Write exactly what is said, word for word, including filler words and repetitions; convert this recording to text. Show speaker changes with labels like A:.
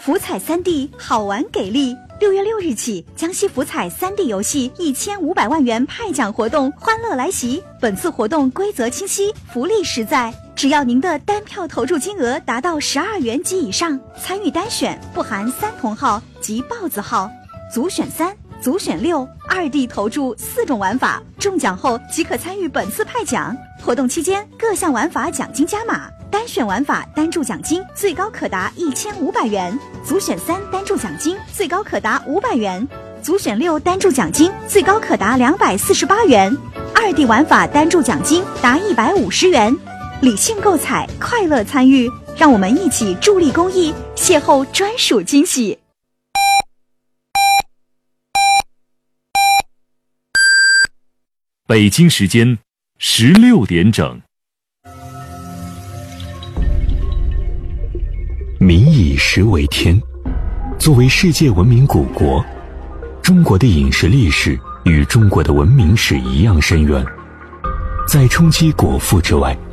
A: 福彩 三 D 好玩给力！六月六日起，江西福彩 三 D 游戏一千五百万元派奖活动欢乐来袭。本次活动规则清晰，福利实在。只要您的单票投注金额达到十二元及以上，参与单选不含三同号及豹子号，组选三、组选六、二 D 投注四种玩法，中奖后即可参与本次派奖。活动期间，各项玩法奖金加码。单选玩法单注奖金最高可达一千五百元，组选三单注奖金最高可达五百元，组选六单注奖金最高可达两百四十八元，二 D 玩法单注奖金达一百五十元。理性购彩，快乐参与，让我们一起助力公益，邂逅专属惊喜。
B: 北京时间十六点整。
C: 民以食为天，作为世界文明古国，中国的饮食历史与中国的文明史一样深远。在冲击国富之外，